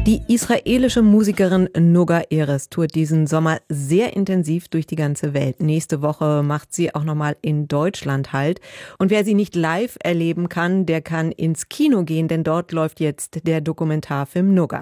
Die israelische Musikerin Noga Erez tourt diesen Sommer sehr intensiv durch die ganze Welt. Nächste Woche macht sie auch nochmal in Deutschland Halt. Und wer sie nicht live erleben kann, der kann ins Kino gehen, denn dort läuft jetzt der Dokumentarfilm Noga.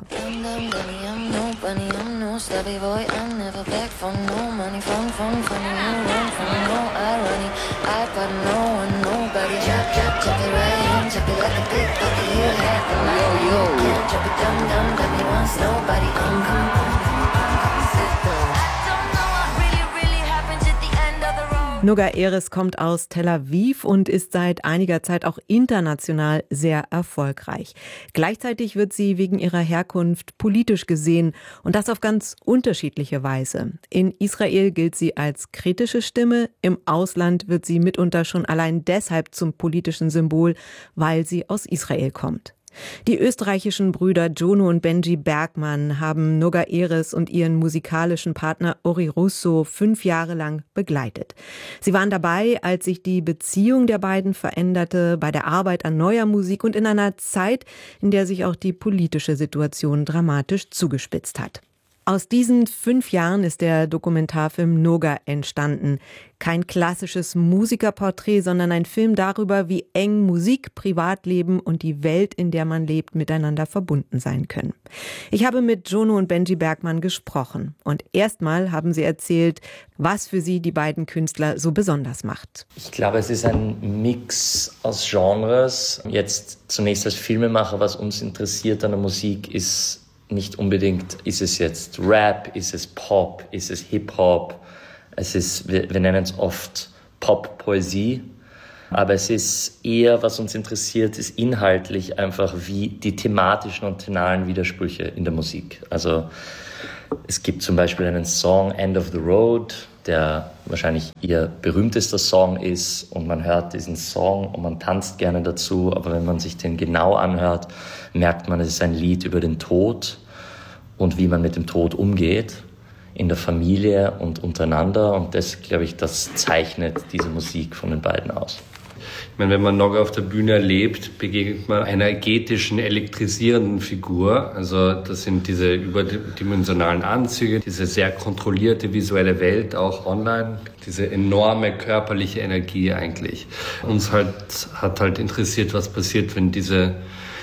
Noga Erez kommt aus Tel Aviv und ist seit einiger Zeit auch international sehr erfolgreich. Gleichzeitig wird sie wegen ihrer Herkunft politisch gesehen und das auf ganz unterschiedliche Weise. In Israel gilt sie als kritische Stimme, im Ausland wird sie mitunter schon allein deshalb zum politischen Symbol, weil sie aus Israel kommt. Die österreichischen Brüder Jono und Benji Bergmann haben Noga Erez und ihren musikalischen Partner Ori Russo 5 Jahre lang begleitet. Sie waren dabei, als sich die Beziehung der beiden veränderte, bei der Arbeit an neuer Musik und in einer Zeit, in der sich auch die politische Situation dramatisch zugespitzt hat. Aus diesen 5 Jahren ist der Dokumentarfilm Noga entstanden. Kein klassisches Musikerporträt, sondern ein Film darüber, wie eng Musik, Privatleben und die Welt, in der man lebt, miteinander verbunden sein können. Ich habe mit Jono und Benji Bergmann gesprochen. Und erstmal haben sie erzählt, was für sie die beiden Künstler so besonders macht. Ich glaube, es ist ein Mix aus Genres. Jetzt zunächst als Filmemacher, was uns interessiert an der Musik ist, nicht unbedingt, ist es jetzt Rap, ist es Pop, ist es Hip-Hop. Es ist, wir nennen es oft Pop-Poesie. Aber es ist eher, was uns interessiert, ist inhaltlich einfach wie die thematischen und tonalen Widersprüche in der Musik. Also es gibt zum Beispiel einen Song, End of the Road, der wahrscheinlich ihr berühmtester Song ist und man hört diesen Song und man tanzt gerne dazu, aber wenn man sich den genau anhört, merkt man, es ist ein Lied über den Tod und wie man mit dem Tod umgeht in der Familie und untereinander und das, glaube ich, das zeichnet diese Musik von den beiden aus. Ich meine, wenn man Noga auf der Bühne erlebt, begegnet man einer energetischen, elektrisierenden Figur. Also das sind diese überdimensionalen Anzüge, diese sehr kontrollierte visuelle Welt, auch online, diese enorme körperliche Energie eigentlich. Uns hat halt interessiert, was passiert, wenn diese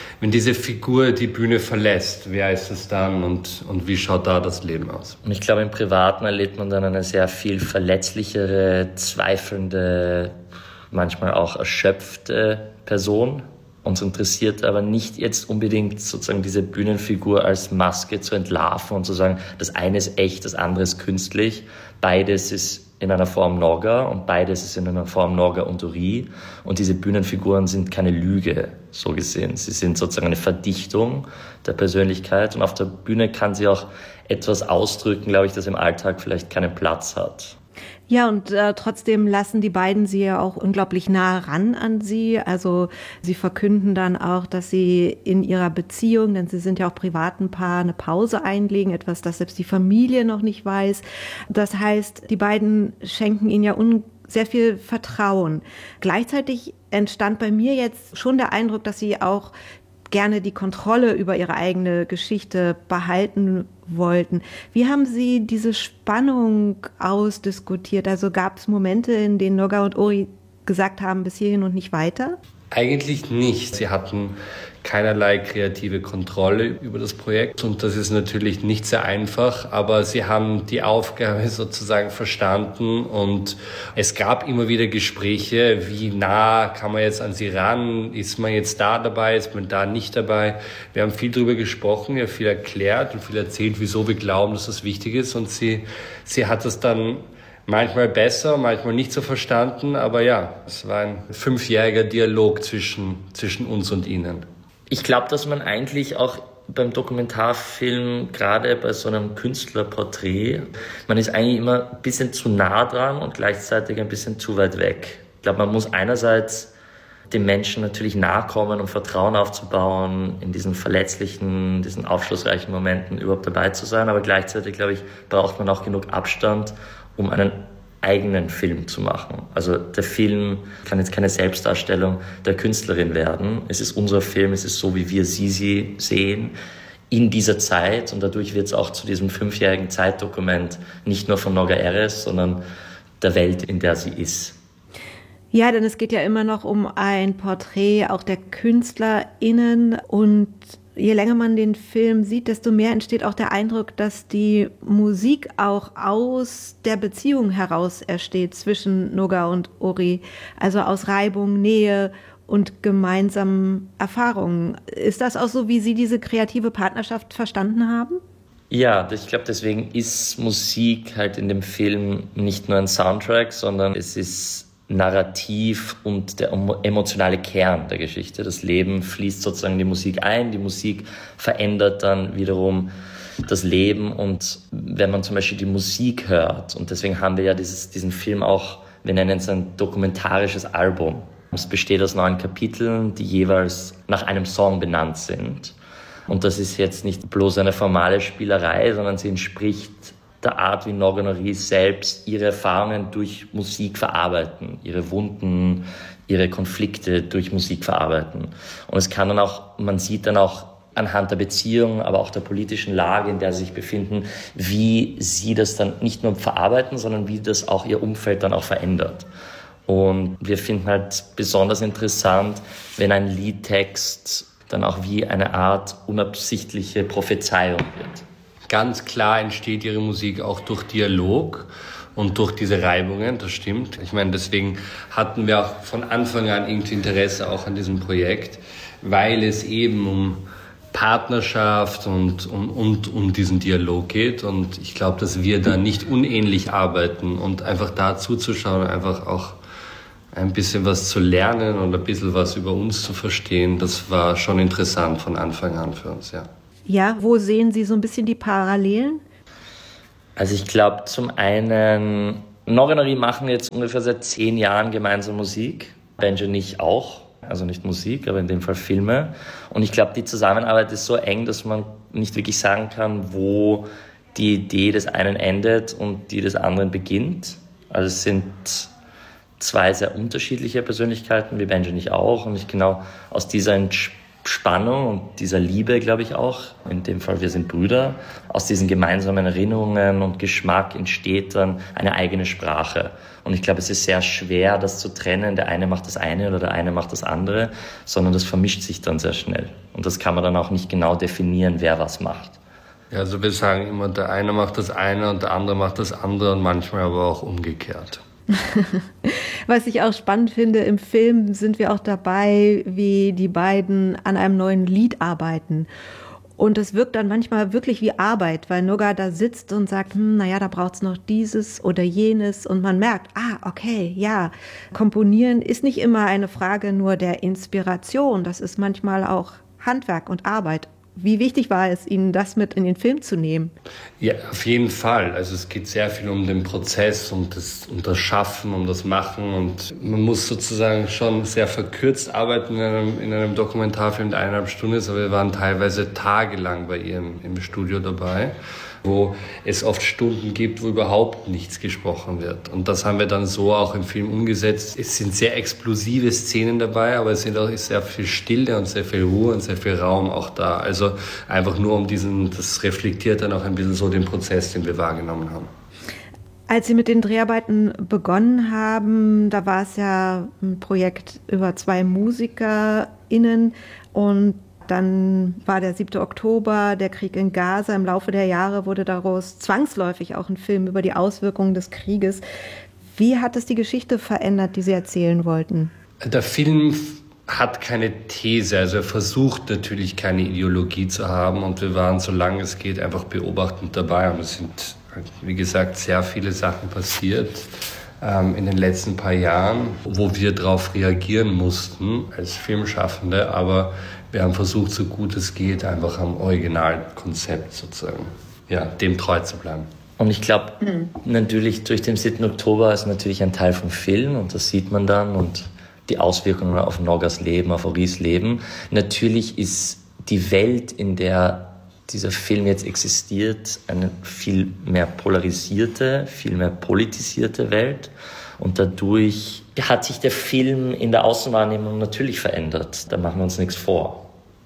Figur die Bühne verlässt. Wer ist es dann und wie schaut da das Leben aus? Und ich glaube, im Privaten erlebt man dann eine sehr viel verletzlichere, zweifelnde, manchmal auch erschöpfte Person. Uns interessiert aber nicht jetzt unbedingt sozusagen diese Bühnenfigur als Maske zu entlarven und zu sagen, das eine ist echt, das andere ist künstlich. Beides ist in einer Form Noga und beides ist in einer Form Noga und Ori. Und diese Bühnenfiguren sind keine Lüge, so gesehen. Sie sind sozusagen eine Verdichtung der Persönlichkeit und auf der Bühne kann sie auch etwas ausdrücken, glaube ich, das im Alltag vielleicht keinen Platz hat. Ja, und trotzdem lassen die beiden sie ja auch unglaublich nah ran an sie. Also sie verkünden dann auch, dass sie in ihrer Beziehung, denn sie sind ja auch privat ein Paar, eine Pause einlegen, etwas, das selbst die Familie noch nicht weiß. Das heißt, die beiden schenken ihnen ja sehr viel Vertrauen. Gleichzeitig entstand bei mir jetzt schon der Eindruck, dass sie auch gerne die Kontrolle über ihre eigene Geschichte behalten wollten. Wie haben Sie diese Spannung ausdiskutiert? Also gab es Momente, in denen Noga und Ori gesagt haben, bis hierhin und nicht weiter? Eigentlich nicht. Sie hatten keinerlei kreative Kontrolle über das Projekt und das ist natürlich nicht sehr einfach, aber sie haben die Aufgabe sozusagen verstanden und es gab immer wieder Gespräche, wie nah kann man jetzt an sie ran, ist man jetzt da dabei, ist man da nicht dabei. Wir haben viel darüber gesprochen, ja viel erklärt und viel erzählt, wieso wir glauben, dass das wichtig ist und sie hat das dann manchmal besser, manchmal nicht so verstanden, aber ja, es war ein 5-jähriger Dialog zwischen uns und ihnen. Ich glaube, dass man eigentlich auch beim Dokumentarfilm, gerade bei so einem Künstlerporträt, man ist eigentlich immer ein bisschen zu nah dran und gleichzeitig ein bisschen zu weit weg. Ich glaube, man muss einerseits dem Menschen natürlich nahe kommen, um Vertrauen aufzubauen, in diesen verletzlichen, diesen aufschlussreichen Momenten überhaupt dabei zu sein, aber gleichzeitig, glaube ich, braucht man auch genug Abstand, um einen eigenen Film zu machen. Also der Film kann jetzt keine Selbstdarstellung der Künstlerin werden. Es ist unser Film, es ist so, wie wir sie sehen. in dieser Zeit, und dadurch wird es auch zu diesem 5-jährigen Zeitdokument nicht nur von Noga Erez, sondern der Welt, in der sie ist. Ja, denn es geht ja immer noch um ein Porträt auch der KünstlerInnen, und je länger man den Film sieht, desto mehr entsteht auch der Eindruck, dass die Musik auch aus der Beziehung heraus entsteht zwischen Noga und Uri, also aus Reibung, Nähe und gemeinsamen Erfahrungen. Ist das auch so, wie Sie diese kreative Partnerschaft verstanden haben? Ja, ich glaube, deswegen ist Musik halt in dem Film nicht nur ein Soundtrack, sondern es ist Narrativ und der emotionale Kern der Geschichte. Das Leben fließt sozusagen in die Musik ein, die Musik verändert dann wiederum das Leben. Und wenn man zum Beispiel die Musik hört, und deswegen haben wir ja diesen Film auch, wir nennen es ein dokumentarisches Album. Es besteht aus 9 Kapiteln, die jeweils nach einem Song benannt sind. Und das ist jetzt nicht bloß eine formale Spielerei, sondern sie entspricht der Art, wie Noga Nouri selbst ihre Erfahrungen durch Musik verarbeiten, ihre Wunden, ihre Konflikte durch Musik verarbeiten. Und es kann dann auch, man sieht dann auch anhand der Beziehung, aber auch der politischen Lage, in der sie sich befinden, wie sie das dann nicht nur verarbeiten, sondern wie das auch ihr Umfeld dann auch verändert. Und wir finden halt besonders interessant, wenn ein Liedtext dann auch wie eine Art unabsichtliche Prophezeiung wird. Ganz klar entsteht ihre Musik auch durch Dialog und durch diese Reibungen, das stimmt. Ich meine, deswegen hatten wir auch von Anfang an irgendwie Interesse auch an diesem Projekt, weil es eben um Partnerschaft und um diesen Dialog geht. Und ich glaube, dass wir da nicht unähnlich arbeiten, und einfach da zuzuschauen, einfach auch ein bisschen was zu lernen und ein bisschen was über uns zu verstehen, das war schon interessant von Anfang an für uns, ja. Ja, wo sehen Sie so ein bisschen die Parallelen? Also ich glaube, zum einen, Noga Nouri machen jetzt ungefähr seit 10 Jahren gemeinsam Musik. Benji und ich auch. Also nicht Musik, aber in dem Fall Filme. Und ich glaube, die Zusammenarbeit ist so eng, dass man nicht wirklich sagen kann, wo die Idee des einen endet und die des anderen beginnt. Also es sind 2 sehr unterschiedliche Persönlichkeiten, wie Benji und ich auch. Und ich genau aus dieser Spannung und dieser Liebe, glaube ich auch, in dem Fall wir sind Brüder, aus diesen gemeinsamen Erinnerungen und Geschmack entsteht dann eine eigene Sprache. Und ich glaube, es ist sehr schwer, das zu trennen, der eine macht das eine oder der eine macht das andere, sondern das vermischt sich dann sehr schnell. Und das kann man dann auch nicht genau definieren, wer was macht. Ja, also wir sagen immer, der eine macht das eine und der andere macht das andere, und manchmal aber auch umgekehrt. Was ich auch spannend finde, im Film sind wir auch dabei, wie die beiden an einem neuen Lied arbeiten. Und es wirkt dann manchmal wirklich wie Arbeit, weil Noga da sitzt und sagt, naja, da braucht es noch dieses oder jenes. Und man merkt, okay, ja, Komponieren ist nicht immer eine Frage nur der Inspiration. Das ist manchmal auch Handwerk und Arbeit. Wie wichtig war es Ihnen, das mit in den Film zu nehmen? Ja, auf jeden Fall. Also es geht sehr viel um den Prozess, um das Schaffen, um das Machen, und man muss sozusagen schon sehr verkürzt arbeiten in einem Dokumentarfilm, der 1,5 Stunden ist, aber wir waren teilweise tagelang bei ihr im Studio dabei, wo es oft Stunden gibt, wo überhaupt nichts gesprochen wird. Und das haben wir dann so auch im Film umgesetzt. Es sind sehr explosive Szenen dabei, aber es ist sehr viel Stille und sehr viel Ruhe und sehr viel Raum auch da. Also einfach nur das reflektiert dann auch ein bisschen so den Prozess, den wir wahrgenommen haben. Als Sie mit den Dreharbeiten begonnen haben, da war es ja ein Projekt über 2 MusikerInnen, und dann war der 7. Oktober, der Krieg in Gaza. Im Laufe der Jahre wurde daraus zwangsläufig auch ein Film über die Auswirkungen des Krieges. Wie hat es die Geschichte verändert, die Sie erzählen wollten? Der Film hat keine These, also er versucht natürlich keine Ideologie zu haben, und wir waren, solange es geht, einfach beobachtend dabei. Und es sind, wie gesagt, sehr viele Sachen passiert in den letzten paar Jahren, wo wir darauf reagieren mussten als Filmschaffende, aber wir haben versucht, so gut es geht, einfach am Originalkonzept sozusagen, ja, dem treu zu bleiben. Und ich glaube, natürlich durch den 7. Oktober ist natürlich ein Teil vom Film, und das sieht man dann, und die Auswirkungen auf Nogas Leben, auf Uris Leben. Natürlich ist die Welt, in der dieser Film jetzt existiert, eine viel mehr polarisierte, viel mehr politisierte Welt. Und dadurch hat sich der Film in der Außenwahrnehmung natürlich verändert. Da machen wir uns nichts vor.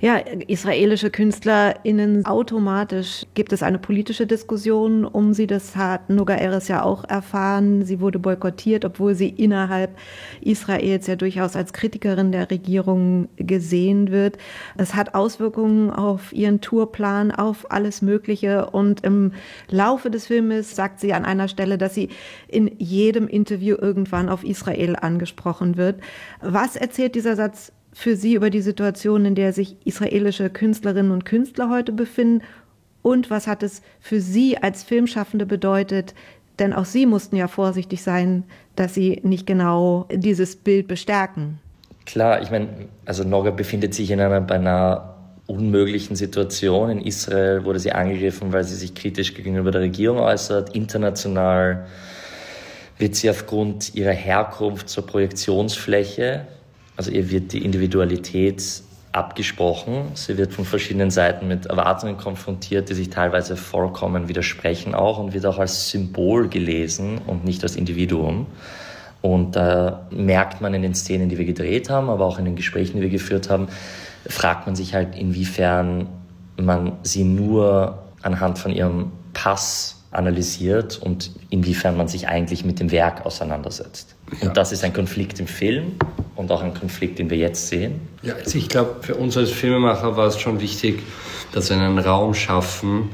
Ja, israelische KünstlerInnen, automatisch gibt es eine politische Diskussion um sie. Das hat Noga Erez ja auch erfahren. Sie wurde boykottiert, obwohl sie innerhalb Israels ja durchaus als Kritikerin der Regierung gesehen wird. Es hat Auswirkungen auf ihren Tourplan, auf alles Mögliche. Und im Laufe des Filmes sagt sie an einer Stelle, dass sie in jedem Interview irgendwann auf Israel angesprochen wird. Was erzählt dieser Satz für Sie über die Situation, in der sich israelische Künstlerinnen und Künstler heute befinden? Und was hat es für Sie als Filmschaffende bedeutet? Denn auch Sie mussten ja vorsichtig sein, dass Sie nicht genau dieses Bild bestärken. Klar, ich meine, also Noga befindet sich in einer beinahe unmöglichen Situation. In Israel wurde sie angegriffen, weil sie sich kritisch gegenüber der Regierung äußert. International wird sie aufgrund ihrer Herkunft zur Projektionsfläche. Also ihr wird die Individualität abgesprochen. Sie wird von verschiedenen Seiten mit Erwartungen konfrontiert, die sich teilweise vollkommen widersprechen auch und wird auch als Symbol gelesen und nicht als Individuum. Und da merkt man in den Szenen, die wir gedreht haben, aber auch in den Gesprächen, die wir geführt haben, fragt man sich halt, inwiefern man sie nur anhand von ihrem Pass analysiert und inwiefern man sich eigentlich mit dem Werk auseinandersetzt. Ja. Und das ist ein Konflikt im Film und auch ein Konflikt, den wir jetzt sehen. Ja, also ich glaube, für uns als Filmemacher war es schon wichtig, dass wir einen Raum schaffen,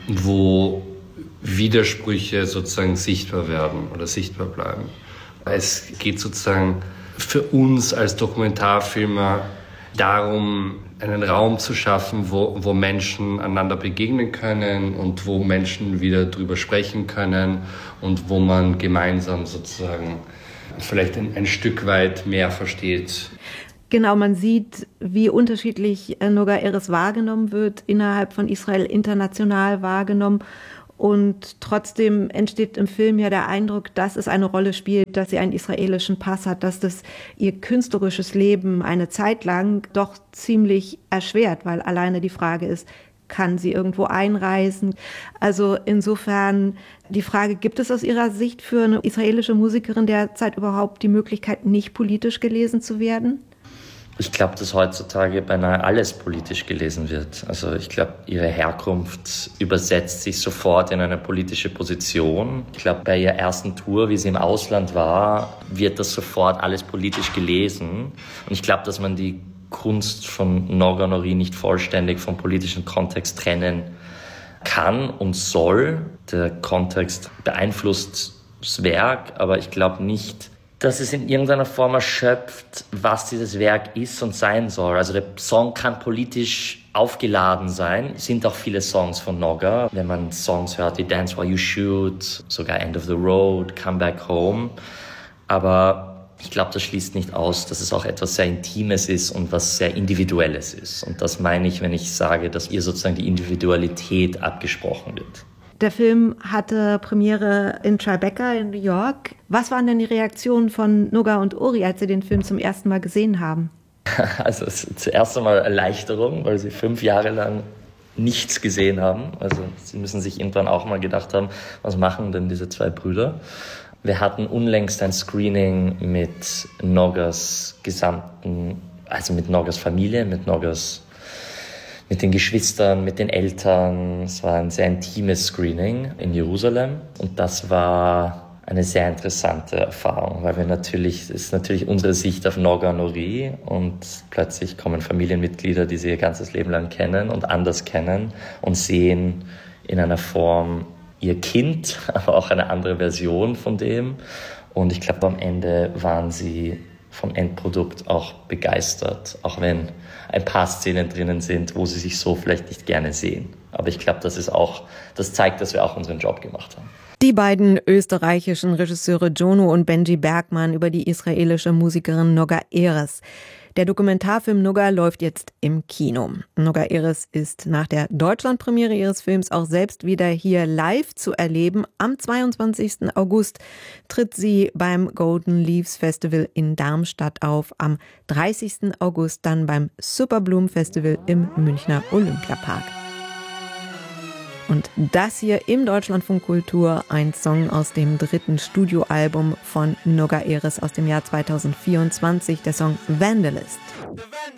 wo Widersprüche sozusagen sichtbar werden oder sichtbar bleiben. Es geht sozusagen für uns als Dokumentarfilmer darum, einen Raum zu schaffen, wo Menschen einander begegnen können und wo Menschen wieder drüber sprechen können und wo man gemeinsam sozusagen vielleicht ein Stück weit mehr versteht. Genau, man sieht, wie unterschiedlich Noga Erez wahrgenommen wird, innerhalb von Israel, international wahrgenommen. Und trotzdem entsteht im Film ja der Eindruck, dass es eine Rolle spielt, dass sie einen israelischen Pass hat, dass das ihr künstlerisches Leben eine Zeit lang doch ziemlich erschwert, weil alleine die Frage ist, kann sie irgendwo einreisen? Also insofern die Frage, gibt es aus Ihrer Sicht für eine israelische Musikerin derzeit überhaupt die Möglichkeit, nicht politisch gelesen zu werden? Ich glaube, dass heutzutage beinahe alles politisch gelesen wird. Also ich glaube, ihre Herkunft übersetzt sich sofort in eine politische Position. Ich glaube, bei ihrer ersten Tour, wie sie im Ausland war, wird das sofort alles politisch gelesen. Und ich glaube, dass man die Kunst von Noga Nouri nicht vollständig vom politischen Kontext trennen kann und soll. Der Kontext beeinflusst das Werk, aber ich glaube nicht, dass es in irgendeiner Form erschöpft, was dieses Werk ist und sein soll. Also der Song kann politisch aufgeladen sein. Es sind auch viele Songs von Noga. Wenn man Songs hört wie Dance While You Shoot, sogar End of the Road, Come Back Home. Aber ich glaube, das schließt nicht aus, dass es auch etwas sehr Intimes ist und was sehr Individuelles ist. Und das meine ich, wenn ich sage, dass ihr sozusagen die Individualität abgesprochen wird. Der Film hatte Premiere in Tribeca in New York. Was waren denn die Reaktionen von Noga und Uri, als sie den Film zum ersten Mal gesehen haben? Also zuerst einmal Erleichterung, weil sie 5 Jahre lang nichts gesehen haben. Also sie müssen sich irgendwann auch mal gedacht haben, was machen denn diese 2 Brüder? Wir hatten unlängst ein Screening mit Nogas mit Nogas Familie, mit den Geschwistern, mit den Eltern. Es war ein sehr intimes Screening in Jerusalem und das war eine sehr interessante Erfahrung, weil es ist natürlich unsere Sicht auf Noga Nouri und plötzlich kommen Familienmitglieder, die sie ihr ganzes Leben lang kennen und anders kennen und sehen in einer Form ihr Kind, aber auch eine andere Version von dem. Und ich glaube, am Ende waren sie vom Endprodukt auch begeistert, auch wenn ein paar Szenen drinnen sind, wo sie sich so vielleicht nicht gerne sehen. Aber ich glaube, das zeigt, dass wir auch unseren Job gemacht haben. Die beiden österreichischen Regisseure Jono und Benji Bergmann über die israelische Musikerin Noga Erez. Der Dokumentarfilm Noga läuft jetzt im Kino. Noga Erez ist nach der Deutschlandpremiere ihres Films auch selbst wieder hier live zu erleben. Am 22. August tritt sie beim Golden Leaves Festival in Darmstadt auf. Am 30. August dann beim Superbloom Festival im Münchner Olympiapark. Und das hier im Deutschlandfunk Kultur, ein Song aus dem 3. Studioalbum von Noga Erez aus dem Jahr 2024, der Song Vandalist.